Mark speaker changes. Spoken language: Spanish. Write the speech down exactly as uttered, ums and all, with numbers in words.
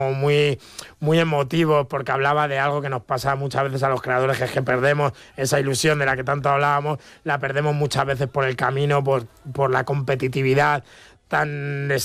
Speaker 1: muy, muy emotivos, porque hablaba de algo que nos pasa muchas veces a los creadores, que es que perdemos esa ilusión de la que tanto hablábamos, la perdemos muchas veces por el camino, por, por la competitividad tan